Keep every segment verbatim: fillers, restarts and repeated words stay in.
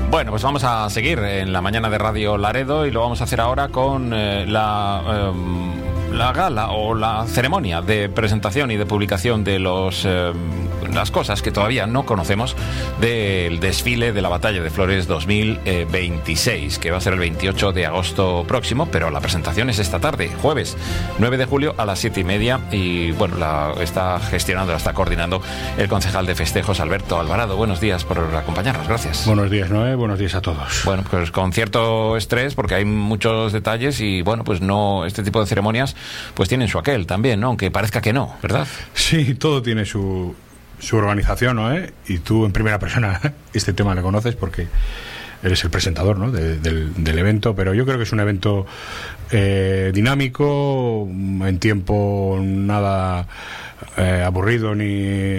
Bueno, pues vamos a seguir en la mañana de Radio Laredo y lo vamos a hacer ahora con eh, la, eh, la gala o la ceremonia de presentación y de publicación de los eh, las cosas que todavía no conocemos del desfile de la Batalla de Flores dos mil veintiséis, que va a ser el veintiocho de agosto próximo, pero la presentación es esta tarde, jueves nueve de julio a las siete y media, y bueno, la está gestionando, la está coordinando el concejal de festejos, Alberto Alvarado. Buenos días por acompañarnos, gracias. Buenos días, Noé, buenos días a todos. Bueno, pues con cierto estrés, porque hay muchos detalles y bueno, pues no, este tipo de ceremonias pues tienen su aquel también, ¿no? Aunque parezca que no, ¿verdad? Sí, todo tiene su, su organización, ¿no? ¿Eh? Y tú en primera persona este tema lo conoces porque eres el presentador, ¿no? de, del, del evento, pero yo creo que es un evento eh, dinámico, en tiempo nada eh, aburrido ni,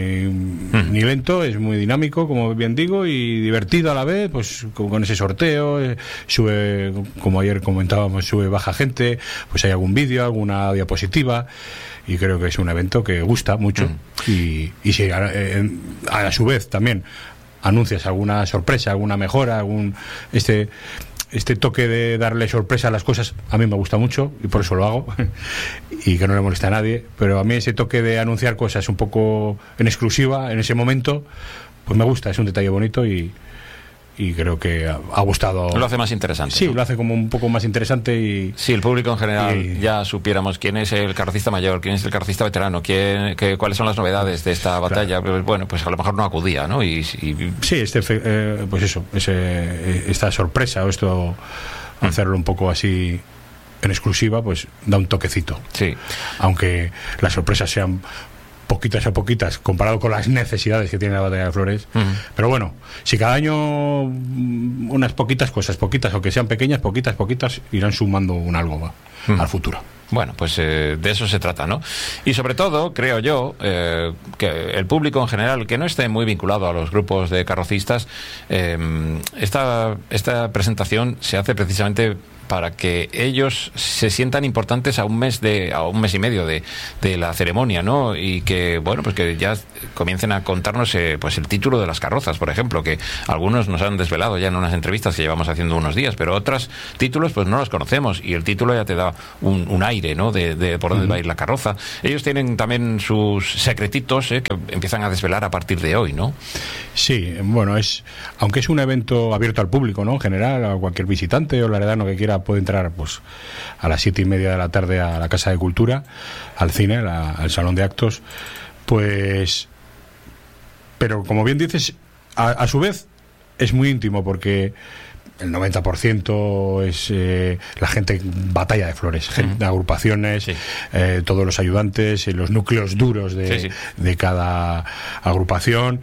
mm. ni lento, es muy dinámico, como bien digo, y divertido a la vez, pues con, con ese sorteo, eh, sube, como ayer comentábamos, sube baja gente, pues hay algún vídeo, alguna diapositiva, y creo que es un evento que gusta mucho, mm. y, y si, eh, a, a su vez también anuncias alguna sorpresa, alguna mejora, algún este este toque de darle sorpresa a las cosas, a mí me gusta mucho y por eso lo hago y que no le moleste a nadie, pero a mí ese toque de anunciar cosas un poco en exclusiva en ese momento, pues me gusta, es un detalle bonito y y creo que ha, ha gustado. Lo hace más interesante. Sí, ¿no? Lo hace como un poco más interesante y... Sí, el público en general y, ya supiéramos quién es el carrocista mayor, quién es el carrocista veterano, quién, qué, cuáles son las novedades de esta batalla. Claro. Bueno, pues a lo mejor no acudía, ¿no? Y, y... Sí, este, eh, pues eso, ese, esta sorpresa o esto, mm. hacerlo un poco así en exclusiva, pues da un toquecito. Sí. Aunque las sorpresas sean poquitas a poquitas comparado con las necesidades que tiene la Batalla de Flores, uh-huh. pero bueno, si cada año unas poquitas cosas, poquitas, aunque sean pequeñas, poquitas, poquitas, irán sumando un algo va, uh-huh. al futuro. Bueno, pues eh, de eso se trata, ¿no? Y sobre todo, creo yo, eh, que el público en general, que no esté muy vinculado a los grupos de carrocistas, eh, esta, esta presentación se hace precisamente para que ellos se sientan importantes a un mes de a un mes y medio de, de la ceremonia, ¿no? Y que, bueno, pues que ya comiencen a contarnos eh, pues el título de las carrozas, por ejemplo, que algunos nos han desvelado ya en unas entrevistas que llevamos haciendo unos días, pero otros títulos pues no los conocemos y el título ya te da un, un aire, ¿no? De, de por dónde uh-huh. va a ir la carroza. Ellos tienen también sus secretitos eh, que empiezan a desvelar a partir de hoy, ¿no? Sí, bueno, es aunque es un evento abierto al público, ¿no? En general, a cualquier visitante o laredano que quiera puede entrar pues a las siete y media de la tarde a la Casa de Cultura, al cine, la, al Salón de Actos, pues, pero como bien dices, a, a su vez es muy íntimo porque el noventa por ciento es eh, la gente Batalla de Flores, gente, uh-huh. agrupaciones, sí. eh, todos los ayudantes, eh, los núcleos duros de, sí, sí. de cada agrupación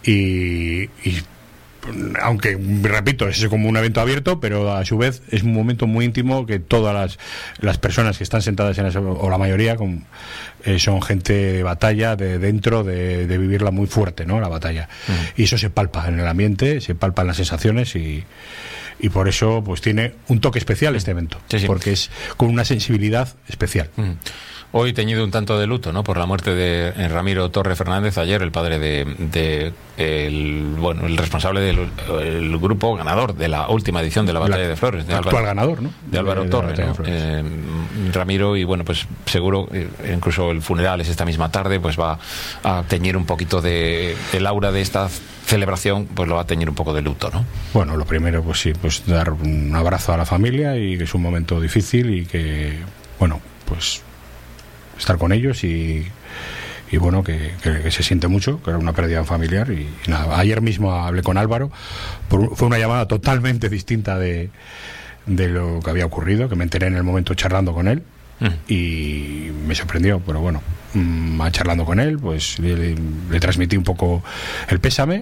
y, y aunque, repito, es como un evento abierto, pero a su vez es un momento muy íntimo que todas las, las personas que están sentadas en esa, o la mayoría, con, eh, son gente de batalla, de dentro, de, de vivirla muy fuerte, ¿no? La batalla. Mm. Y eso se palpa en el ambiente, se palpa en las sensaciones y, y por eso pues tiene un toque especial este evento, sí, sí. porque es con una sensibilidad especial. Mm. Hoy teñido un tanto de luto, ¿no? Por la muerte de Ramiro Torre Fernández ayer, el padre de, de el, bueno, el responsable del el grupo ganador de la última edición de la Batalla la, de Flores, de actual Álvaro, ganador, ¿no? De Álvaro de, Torre, de ¿no? eh, Ramiro, y bueno, pues seguro, eh, incluso el funeral es esta misma tarde, pues va a teñir un poquito de el aura de esta celebración, pues lo va a teñir un poco de luto, ¿no? Bueno, lo primero, pues sí, pues dar un abrazo a la familia y que es un momento difícil y que, bueno, pues estar con ellos y, y bueno, que, que, que se siente mucho, que era una pérdida familiar y, y nada. Ayer mismo hablé con Álvaro, por, fue una llamada totalmente distinta de, de lo que había ocurrido, que me enteré en el momento charlando con él mm. y me sorprendió, pero bueno, mmm, charlando con él, pues le, le transmití un poco el pésame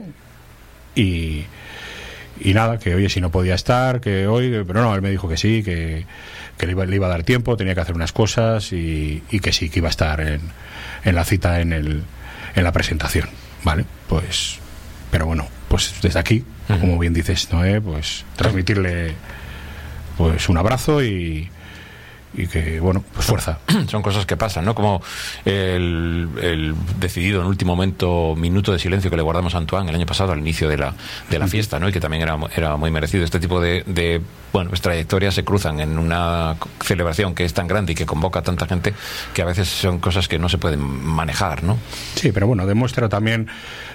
y y nada, que oye, si no podía estar, que hoy, pero no, él me dijo que sí, que, que le, iba, le iba a dar tiempo, tenía que hacer unas cosas y, y que sí, que iba a estar en, en la cita, en el en la presentación, ¿vale? Pues, pero bueno, pues desde aquí, uh-huh. como bien dices, Noé, pues transmitirle pues un abrazo y y que, bueno, pues fuerza. Son cosas que pasan, ¿no? Como el, el decidido en último momento minuto de silencio que le guardamos a Antoine el año pasado al inicio de la, de la fiesta, ¿no? Y que también era, era muy merecido. Este tipo de, de bueno, pues trayectorias se cruzan en una celebración que es tan grande y que convoca a tanta gente que a veces son cosas que no se pueden manejar, ¿no? Sí, pero bueno, demuestra también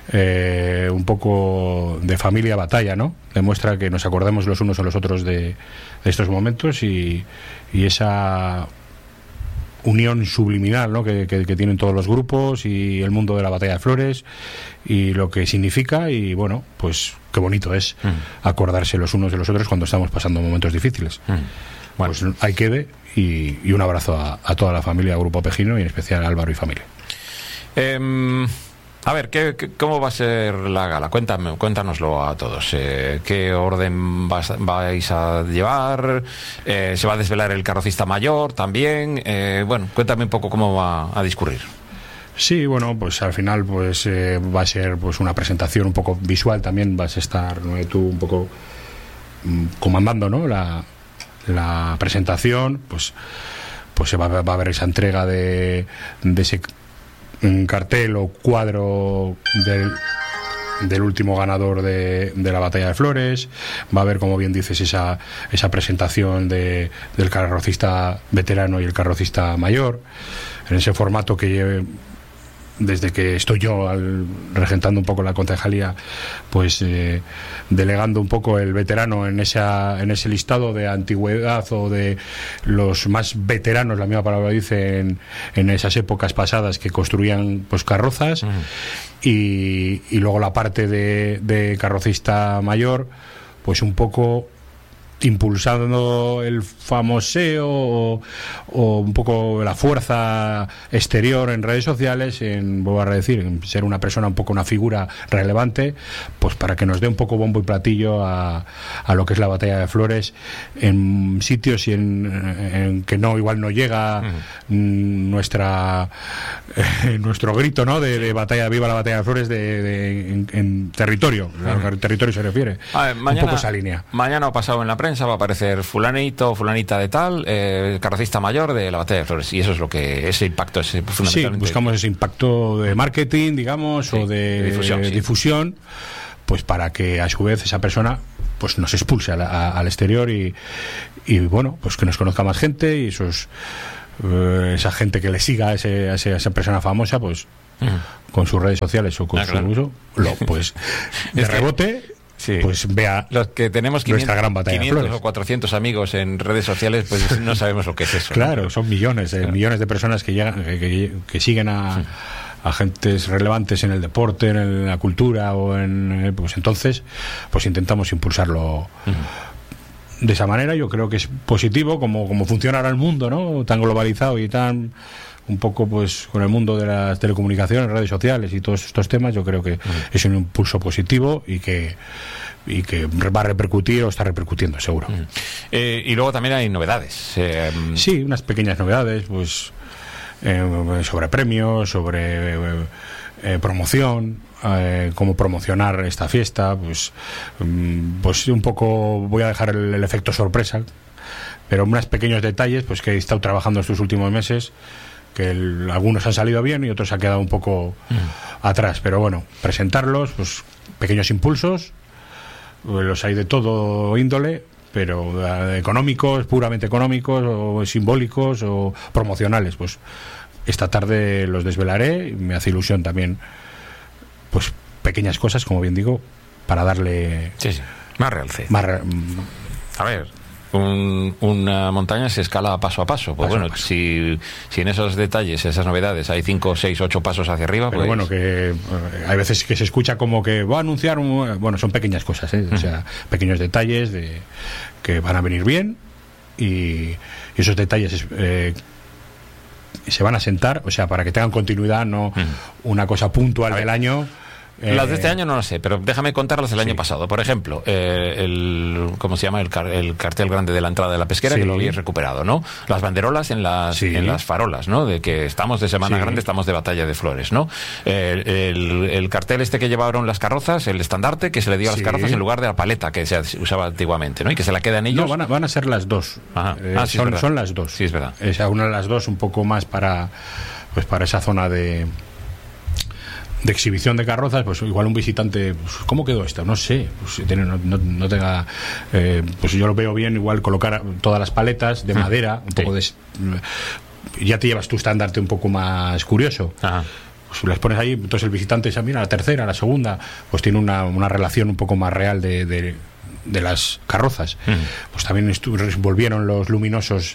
eh, un poco de familia batalla, ¿no? Demuestra que nos acordamos los unos a los otros de, de estos momentos y, y esa unión subliminal, ¿no? que, que, que tienen todos los grupos y el mundo de la batalla de Flores y lo que significa, y bueno, pues qué bonito es mm. acordarse los unos de los otros cuando estamos pasando momentos difíciles. Mm. Bueno, pues ahí quede, y, y un abrazo a, a toda la familia Grupo Pejino y en especial a Álvaro y familia. Eh... A ver, ¿qué, qué, ¿cómo va a ser la gala? Cuéntame, cuéntanoslo a todos. Eh, ¿Qué orden vas, vais a llevar? Eh, ¿Se va a desvelar el carrocista mayor también? Eh, bueno, cuéntame un poco cómo va a discurrir. Sí, bueno, pues al final pues eh, va a ser pues una presentación un poco visual también. Vas a estar, ¿no?, tú un poco mm, comandando, ¿no?, la, la presentación. Pues, pues se va, va a haber esa entrega de, de ese un cartel o cuadro del, del último ganador de, de la batalla de Flores. Va a haber, como bien dices, esa, esa presentación de, del carrocista veterano y el carrocista mayor, en ese formato que lleve, desde que estoy yo al, regentando un poco la concejalía, pues eh, delegando un poco el veterano en esa en ese listado de antigüedad o de los más veteranos, la misma palabra dice, en, en esas épocas pasadas que construían pues carrozas. Uh-huh. y, y luego la parte de, de carrocista mayor, pues un poco impulsando el famoseo o, o un poco la fuerza exterior en redes sociales, en, vuelvo a decir, en ser una persona, un poco una figura relevante, pues para que nos dé un poco bombo y platillo a, a lo que es la batalla de Flores en sitios y en, en que no, igual no llega uh-huh. nuestra eh, nuestro grito, ¿no?, de, de batalla, viva la batalla de Flores, de, de en, en territorio, uh-huh. a territorio se refiere, a ver, mañana, un poco esa línea. Mañana ha pasado en la prensa, va a aparecer fulanito, fulanita de tal, eh, carrocista mayor de la batalla de Flores, y eso es lo que, ese impacto es fundamentalmente. Sí, buscamos ese impacto de marketing, digamos, sí, o de, de difusión, sí. difusión, pues para que a su vez esa persona pues nos expulse a la, a, al exterior y, y bueno, pues que nos conozca más gente y esos eh, esa gente que le siga a, ese, a, ese, a esa persona famosa, pues uh-huh. con sus redes sociales o con ah, su claro. uso, lo, pues de rebote. Sí. Pues vea los que tenemos quinientos, nuestra gran batalla quinientos de Flores. O cuatrocientos amigos en redes sociales, pues no sabemos lo que es eso. Claro, ¿no? Son millones, eh, claro. millones de personas que llegan, que, que, que siguen a, sí. a agentes relevantes en el deporte, en la cultura o en, pues entonces, pues intentamos impulsarlo. Uh-huh. De esa manera. Yo creo que es positivo como como funciona ahora el mundo, ¿no?, tan globalizado y tan un poco pues con el mundo de las telecomunicaciones, redes sociales y todos estos temas. Yo creo que uh-huh. es un impulso positivo y que y que va a repercutir o está repercutiendo, seguro. Uh-huh. Eh, y luego también hay novedades. Eh, sí, unas pequeñas novedades, pues eh, sobre premios, sobre eh, eh, promoción, eh, cómo promocionar esta fiesta, pues, pues un poco voy a dejar el, el efecto sorpresa, pero unos pequeños detalles pues que he estado trabajando estos últimos meses, que el, algunos han salido bien y otros han quedado un poco mm. atrás, pero bueno, presentarlos, pues pequeños impulsos, los hay de todo índole, pero uh, económicos, puramente económicos o simbólicos o promocionales, pues esta tarde los desvelaré y me hace ilusión también, pues pequeñas cosas, como bien digo, para darle sí, sí. más realce. Más, a ver, Un, una montaña se escala paso a paso. Pues paso bueno, paso. Si, si en esos detalles, esas novedades, hay cinco, seis, ocho pasos hacia arriba, pero pues... bueno, que eh, hay veces que se escucha como que va a anunciar un... Bueno, son pequeñas cosas, ¿eh? O sea, pequeños detalles de que van a venir bien y, y esos detalles eh, se van a sentar, o sea, para que tengan continuidad, no uh-huh. una cosa puntual claro. del año Eh, las de este año no las sé, pero déjame contarlas del sí. año pasado. Por ejemplo, eh, el ¿cómo se llama? El, car el cartel grande de la entrada de la pesquera, sí. que lo habéis recuperado, ¿no? Las banderolas en las, sí. en las farolas, ¿no? De que estamos de Semana sí. Grande, estamos de Batalla de Flores, ¿no? Eh, el, el cartel este que llevaron las carrozas, el estandarte que se le dio a las sí. carrozas en lugar de la paleta que se usaba antiguamente, ¿no? Y que se la quedan ellos. No, van a, van a ser las dos. Eh, ah, sí, son, son las dos. Sí, es verdad. O sea, una de las dos un poco más para, pues para esa zona de... de exhibición de carrozas, pues igual un visitante, pues, ¿cómo quedó esto? No sé, pues, no, no, no tenga, eh, pues yo lo veo bien, igual colocar todas las paletas de madera, un poco sí. de, ya te llevas tu estandarte un poco más curioso. Ajá. Pues las pones ahí, entonces el visitante dice, mira, la tercera, la segunda, pues tiene una, una relación un poco más real de, de, de las carrozas. Uh-huh. Pues también volvieron los luminosos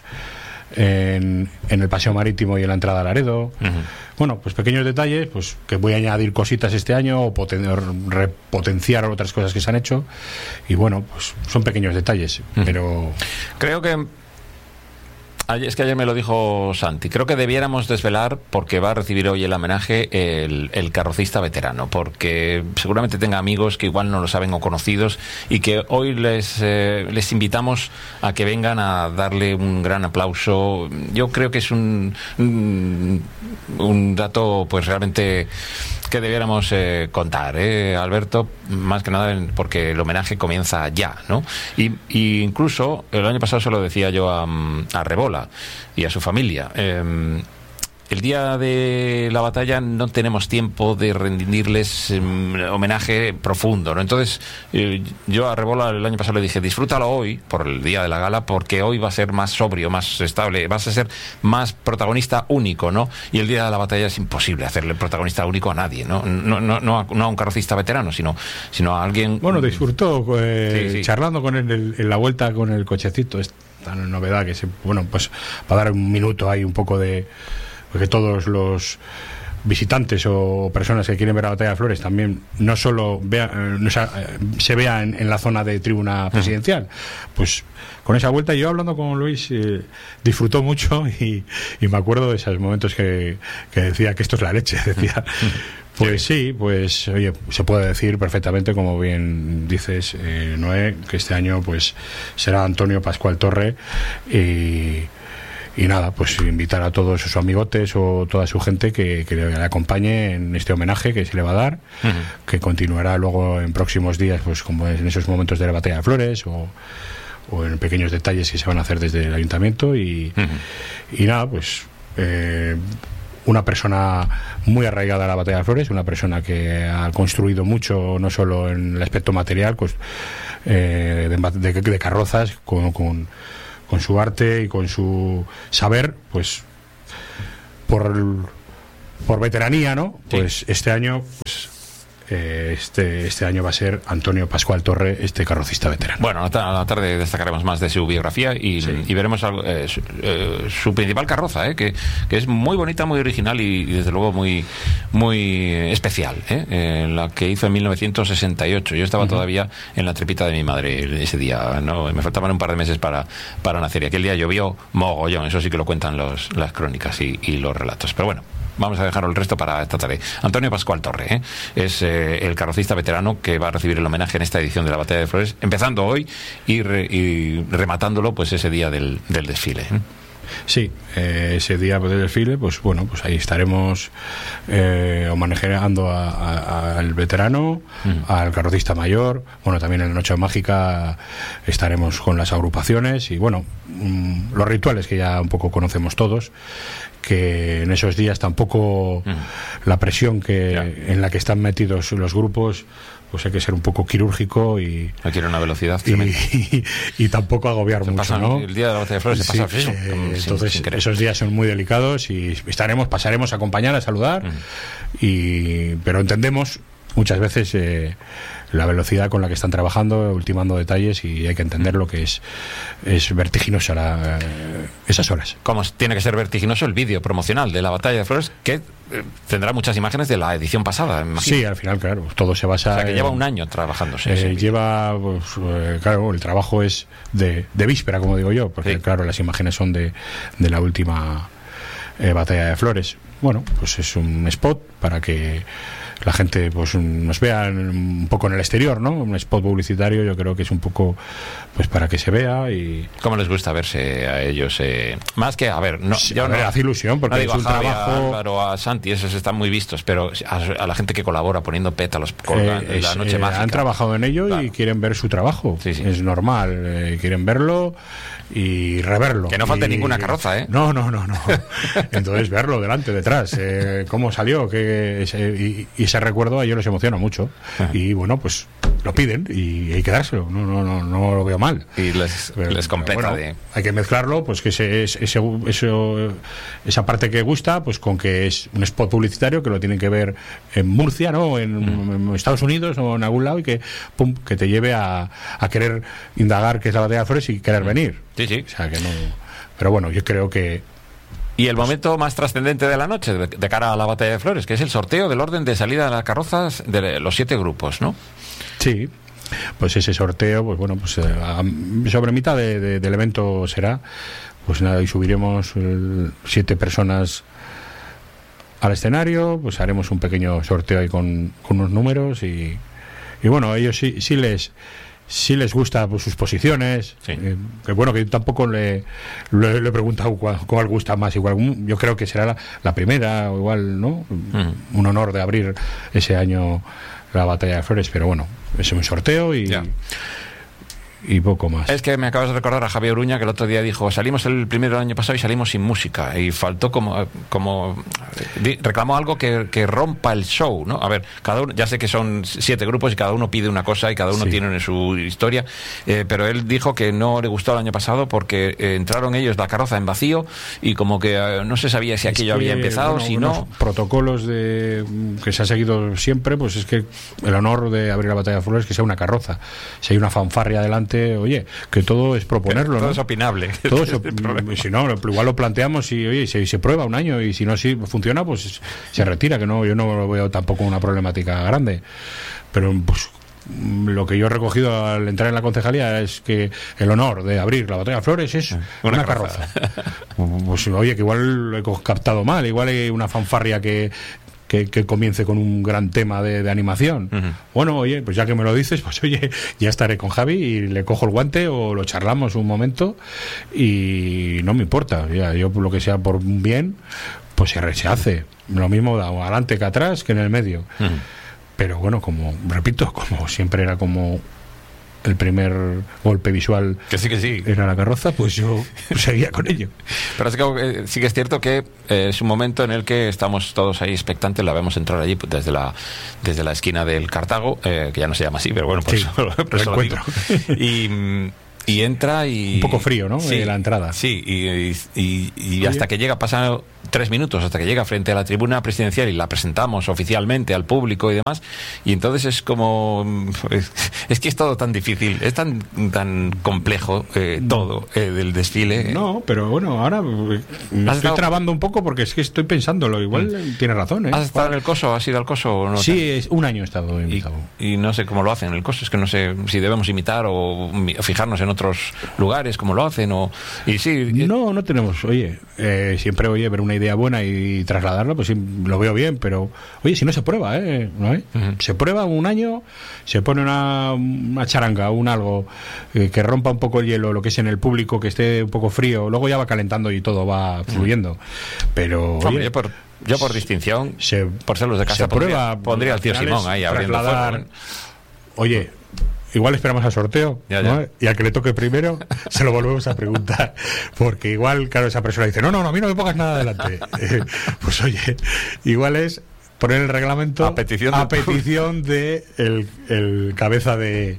En, en el paseo marítimo y en la entrada a Laredo. Uh-huh. Bueno, pues pequeños detalles, pues que voy a añadir cositas este año o poten repotenciar otras cosas que se han hecho, y bueno, pues son pequeños detalles. Uh-huh. Pero creo que es que ayer me lo dijo Santi, creo que debiéramos desvelar, porque va a recibir hoy el homenaje el, el carrocista veterano, porque seguramente tenga amigos que igual no lo saben o conocidos, y que hoy les, eh, les invitamos a que vengan a darle un gran aplauso. Yo creo que es un, un, un dato pues realmente que debiéramos eh, contar, ¿eh, Alberto? Más que nada porque el homenaje comienza ya, ¿no? Y, y incluso el año pasado se lo decía yo a, a Rebola y a su familia. Eh, el día de la batalla no tenemos tiempo de rendirles eh, homenaje profundo, ¿no? Entonces eh, yo a Rebola el año pasado le dije, disfrútalo hoy por el día de la gala, porque hoy va a ser más sobrio, más estable, vas a ser más protagonista único, ¿no? Y el día de la batalla es imposible hacerle protagonista único a nadie, ¿no? No, no, no, a, no a un carrocista veterano, sino, sino a alguien... Bueno, disfrutó eh, sí, sí. charlando con él en la vuelta con el cochecito, esta novedad que se... Bueno, pues para dar un minuto ahí un poco de... que todos los visitantes o personas que quieren ver la Batalla de Flores también no solo vea, no, se vea en, en la zona de tribuna presidencial. Pues con esa vuelta, yo hablando con Luis eh, disfrutó mucho, y, y me acuerdo de esos momentos que, que decía que esto es la leche, decía. Pues sí, pues oye, se puede decir perfectamente, como bien dices, eh, Noé, que este año pues será Antonio Pascual Torre, y Y nada, pues invitar a todos sus amigotes o toda su gente que, que le acompañe en este homenaje que se le va a dar, uh-huh. que continuará luego en próximos días, pues como en esos momentos de la Batalla de Flores, o, o en pequeños detalles que se van a hacer desde el ayuntamiento. Y, uh-huh. y nada, pues eh, una persona muy arraigada a la Batalla de Flores, una persona que ha construido mucho, no solo en el aspecto material, pues, eh, de, de, de carrozas, con... con con su arte y con su saber, pues por, por veteranía, ¿no? Pues sí. este año, pues eh, este, este año va a ser Antonio Pascual Torre, este carrocista veterano. Bueno, a la tarde destacaremos más de su biografía y, sí. y veremos algo, eh, su, eh, su principal carroza, eh, que, que es muy bonita, muy original y, y desde luego muy, muy especial, eh, eh, la que hizo en mil novecientos sesenta y ocho. Yo estaba uh-huh. todavía en la trepita de mi madre ese día, ¿no? Me faltaban un par de meses para, para nacer, y aquel día llovió mogollón. Eso sí que lo cuentan los, las crónicas y, y los relatos, pero bueno, vamos a dejar el resto para esta tarde. Antonio Pascual Torre, ¿eh? es eh, el carrocista veterano que va a recibir el homenaje en esta edición de la Batalla de Flores, empezando hoy y, re, y rematándolo pues ese día del, del desfile, ¿eh? Sí, eh, ese día del desfile, pues bueno, pues ahí estaremos eh, homenajeando al veterano, uh-huh. al carrocista mayor. Bueno, también en la Noche Mágica estaremos con las agrupaciones y bueno, mm, los rituales que ya un poco conocemos todos, que en esos días tampoco uh-huh. la presión que yeah. en la que están metidos los grupos, pues hay que ser un poco quirúrgico y requiere una velocidad y, y, y tampoco agobiar se mucho, pasa, ¿no? El día de la Batalla de Flores se pasa sí, eso, eh, entonces sin, sin esos días son muy delicados y estaremos, pasaremos a acompañar, a saludar, uh-huh. y pero entendemos muchas veces eh, la velocidad con la que están trabajando, ultimando detalles, y hay que entender lo que es es vertiginosa la, eh, esas horas. Como tiene que ser vertiginoso el vídeo promocional de la Batalla de Flores, que eh, tendrá muchas imágenes de la edición pasada, me imagino. Sí, al final, claro, todo se basa... O sea, que en, lleva un año trabajándose. Eh, lleva, pues, eh, claro, el trabajo es de, de víspera, como digo yo, porque sí. claro, las imágenes son de, de la última eh, Batalla de Flores. Bueno, pues es un spot para que la gente pues nos vea un poco en el exterior, ¿no? Un spot publicitario yo creo que es un poco pues para que se vea. Y ¿cómo les gusta verse a ellos? Eh, más que, a ver, no, sí, yo a ver, no, hace ilusión porque no es digo un a Javi, trabajo... a Álvaro, a Santi, esos están muy vistos, pero a, a la gente que colabora poniendo pétalos, colgan, Eh, la es, noche eh, mágica. han trabajado en ello, claro, y quieren ver su trabajo. Sí, sí. Es normal, eh, quieren verlo y reverlo. Que no falte y, ninguna carroza, ¿eh? No, no, no, no. Entonces verlo delante, detrás, eh, cómo salió, que ese, y, y ese recuerdo a ellos les emociona mucho. Ajá. Y bueno, pues lo piden y hay que dárselo. No, no, no, no lo veo mal. Y les, Pero, les completa bueno, de... hay que mezclarlo, pues que ese, ese, eso, esa parte que gusta, pues con que es un spot publicitario que lo tienen que ver en Murcia, ¿no? En, mm. en Estados Unidos o en algún lado, y que pum, que te lleve a, a querer indagar qué es la Batalla de Flores y querer mm. venir. Sí, sí. O sea que no. Pero bueno, yo creo que. Y el momento más trascendente de la noche, de, de cara a la Batalla de Flores, que es el sorteo del orden de salida de las carrozas de los siete grupos, ¿no? Sí. Pues ese sorteo, pues bueno, pues a, sobre mitad de, de, del evento será, pues nada, y subiremos eh, siete personas al escenario, pues haremos un pequeño sorteo ahí con, con unos números y, y bueno, a ellos sí, sí les sí les gusta pues, sus posiciones, sí. eh, que bueno, que yo tampoco le, le, le he preguntado cuál, cuál gusta más, igual yo creo que será la, la primera o igual, ¿no? Mm. Un honor de abrir ese año la Batalla de Flores, pero bueno, es un sorteo y... Ya. Y poco más. Es que me acabas de recordar a Javier Uruña, que el otro día dijo, salimos el primero del año pasado y salimos sin música, y faltó como, como reclamó algo que, que rompa el show, ¿no? A ver, cada uno, ya sé que son siete grupos y cada uno pide una cosa y cada uno sí. tiene su historia, eh, pero él dijo que no le gustó el año pasado porque eh, entraron ellos la carroza en vacío y como que eh, no se sabía si aquello es que, había empezado, bueno, si no... protocolos de que se ha seguido siempre, pues es que el honor de abrir la Batalla de Flores es que sea una carroza, si hay una fanfarria adelante, oye, que todo es proponerlo, todo ¿no? es opinable. Todo es op si no, igual lo planteamos y oye, se, se prueba un año y si no si funciona, pues se retira, que no, yo no lo veo tampoco una problemática grande. Pero pues lo que yo he recogido al entrar en la concejalía es que el honor de abrir la Batalla de Flores es una, una carroza. Pues oye, que igual lo he captado mal, igual hay una fanfarria que Que, que comience con un gran tema de, de animación. Uh-huh. Bueno, oye, pues ya que me lo dices, pues oye, ya estaré con Javi y le cojo el guante o lo charlamos un momento y no me importa. Ya, yo lo que sea por un bien, pues se, se hace. Lo mismo adelante que atrás que en el medio. Uh-huh. Pero bueno, como repito, como siempre era como el primer golpe visual que sí que sí era la carroza, pues yo seguía con ello. Pero es que, eh, sí que es cierto que eh, es un momento en el que estamos todos ahí expectantes, la vemos entrar allí pues, desde la desde la esquina del Cartago, eh, que ya no se llama así, pero bueno, por sí, eso, por eso lo digo. Y y entra y... Un poco frío, ¿no? Sí, eh, la entrada. Sí, y, y, y, y hasta que llega, pasan tres minutos, hasta que llega frente a la tribuna presidencial y la presentamos oficialmente al público y demás, y entonces es como... Es, es que es todo tan difícil, es tan tan complejo eh, todo eh, del desfile. No, pero bueno, ahora me estoy estado... trabando un poco porque es que estoy pensándolo, igual mm. tiene razón, ¿eh? ¿Has estado en el Coso? ¿Has ido al Coso o no? Sí, es, un año he estado invitado. Y, y no sé cómo lo hacen en el Coso, es que no sé si debemos imitar o fijarnos en otros lugares como lo hacen o y sí no no tenemos oye eh, siempre oye ver una idea buena y trasladarla pues sí, lo veo bien, pero oye si no se prueba eh ¿no? ¿Eh? Uh-huh. Se prueba un año, se pone una, una charanga, un algo eh, que rompa un poco el hielo, lo que es en el público, que esté un poco frío, luego ya va calentando y todo va fluyendo. Uh-huh. Pero Hombre, oye, yo por yo por distinción se, por ser los de casa se pondría, prueba, pondría al tío Simón ahí abriendo fuego. Oye, igual esperamos al sorteo, ya, ya. ¿no? Y al que le toque primero se lo volvemos a preguntar, porque igual, claro, esa persona dice no, no, no, a mí no me pongas nada adelante. eh, pues oye, igual es poner el reglamento a petición de, a petición de el, el cabeza de,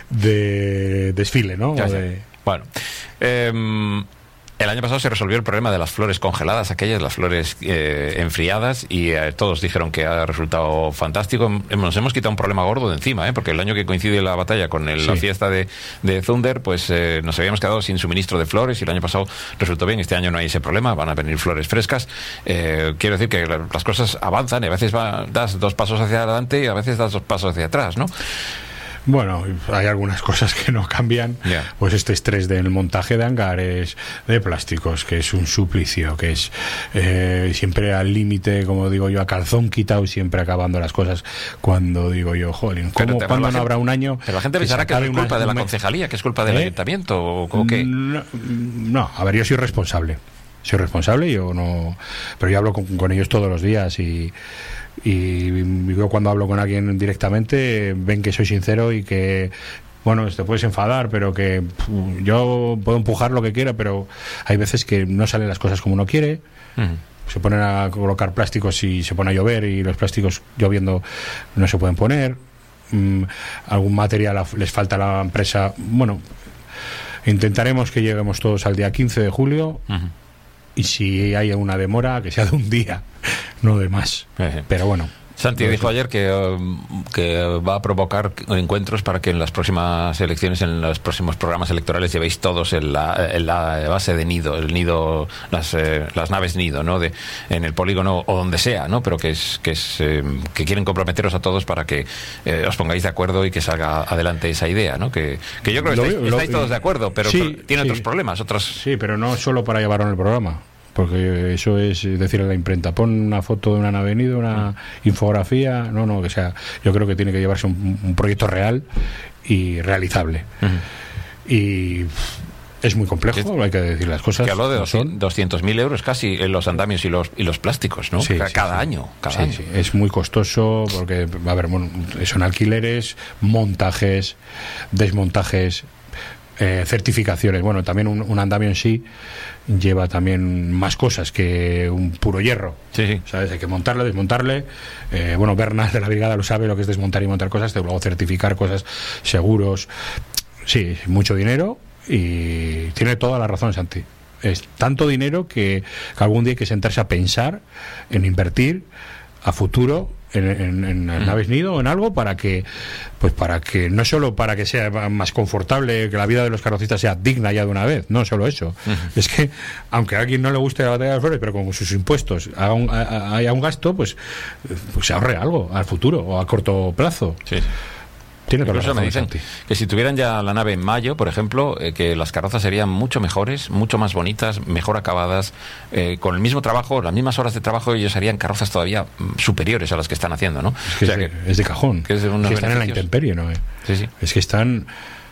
de desfile, ¿no? Ya, o ya. De... Bueno, eh, el año pasado se resolvió el problema de las flores congeladas, aquellas, las flores eh, enfriadas, y eh, todos dijeron que ha resultado fantástico. Nos hemos quitado un problema gordo de encima, ¿eh? Porque el año que coincide la batalla con el, sí. la fiesta de, de Thunder, pues eh, nos habíamos quedado sin suministro de flores y el año pasado resultó bien. Este año no hay ese problema, van a venir flores frescas. Eh, quiero decir que las cosas avanzan y a veces va, das dos pasos hacia adelante y a veces das dos pasos hacia atrás, ¿no? Bueno, hay algunas cosas que no cambian. Yeah. Pues este estrés del montaje de hangares, de plásticos, que es un suplicio, que es eh, siempre al límite, como digo yo, a calzón quitado, siempre acabando las cosas. Cuando digo yo, jolín, ¿cómo, ¿cuándo no gente, habrá un año? Pero la gente pensará que, que es culpa una, de la concejalía, que es culpa del ¿eh? ayuntamiento, o, o qué. No, no, a ver, yo soy responsable. Soy responsable, yo no. Pero yo hablo con, con ellos todos los días y. Y yo cuando hablo con alguien directamente ven que soy sincero y que, bueno, te puedes enfadar, pero que pff, yo puedo empujar lo que quiera, pero hay veces que no salen las cosas como uno quiere. Uh-huh. Se ponen a colocar plásticos y se pone a llover y los plásticos lloviendo no se pueden poner. Mm, algún material les falta a la empresa. Bueno, intentaremos que lleguemos todos al día quince de julio. Uh-huh. Y si hay una demora, que sea de un día, no de más. Uh-huh. Pero bueno. Santi dijo ayer que, que va a provocar encuentros para que en las próximas elecciones, en los próximos programas electorales, llevéis todos en la, en la base de nido, el nido, las, eh, las naves nido, ¿no? De, en el polígono o donde sea, ¿no? Pero que es que es eh, que quieren comprometeros a todos para que eh, os pongáis de acuerdo y que salga adelante esa idea, ¿no? Que, que yo creo que estáis, lo, estáis lo, todos de acuerdo, pero sí, tiene sí. otros problemas, otros. Sí, pero no solo para llevarlo en el programa. Porque eso es decir a la imprenta, pon una foto de una nave nido, una infografía, no, no, que sea, yo creo que tiene que llevarse un, un proyecto real y realizable. Uh-huh. Y es muy complejo, hay que decir las cosas. Que habló de doscientos mil euros casi en los andamios y los y los plásticos, ¿no? Sí, cada sí, año, cada sí, año. Sí. Es muy costoso porque, a ver, son alquileres, montajes, desmontajes, eh, certificaciones. Bueno, también un, un andamio en sí lleva también más cosas que un puro hierro. Sí, sí. ¿Sabes? Hay que montarle, desmontarle. Eh, bueno, Bernal de la brigada lo sabe lo que es desmontar y montar cosas, luego certificar cosas, seguros. Sí, mucho dinero y tiene toda la razón, Santi. Es tanto dinero que, que algún día hay que sentarse a pensar en invertir a futuro en, en, en mm. naves nido o en algo para que, pues para que no solo para que sea más confortable, que la vida de los carrocistas sea digna ya de una vez, no solo eso. Mm. Es que aunque a alguien no le guste la batalla de las flores, pero con sus impuestos haga un, haya un gasto, pues, pues se ahorre algo al futuro o a corto plazo. Sí. Tiene Incluso me dicen que si tuvieran ya la nave en mayo, por ejemplo, eh, que las carrozas serían mucho mejores, mucho más bonitas, mejor acabadas, eh, con el mismo trabajo, las mismas horas de trabajo, ellos harían carrozas todavía mm, superiores a las que están haciendo, ¿no? Es que, o sea, es, de, que es de cajón, que, es de unos es que están en la intemperie, ¿no? Sí, sí. Es que están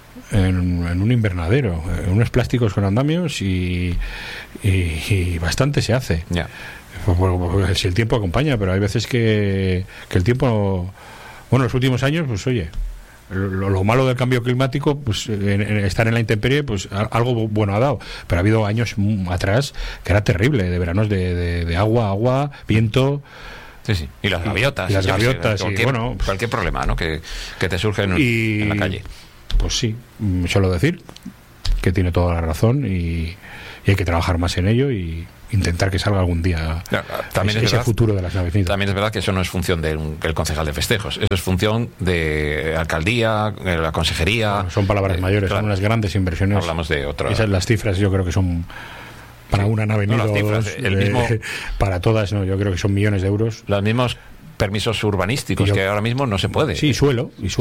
en, en un invernadero, en unos plásticos con andamios y, y, y bastante se hace. Ya. Pues, pues, si el tiempo acompaña, pero hay veces que, que el tiempo, bueno, los últimos años, pues oye, Lo, lo malo del cambio climático, pues en, en estar en la intemperie, pues algo bueno ha dado, pero ha habido años atrás que era terrible, de veranos de, de, de agua, agua, viento. Sí, sí. Y las gaviotas. Y las gaviotas, sé, cualquier, y bueno, cualquier problema, ¿no? que, que te surge en, y, en la calle. Pues sí, solo decir que tiene toda la razón y, y hay que trabajar más en ello y intentar que salga algún día ya, también ese, es verdad, ese futuro de las naves nido. También es verdad que eso no es función del, del concejal de festejos, eso es función de alcaldía, de la consejería. Bueno, son palabras eh, mayores, claro, son unas grandes inversiones. Hablamos de otra. Esas las cifras yo creo que son para sí, una nave nido, no, cifras, dos, el mismo, eh, para todas, no, yo creo que son millones de euros. Los mismos permisos urbanísticos yo, que ahora mismo no se puede. Sí, suelo. Y suelo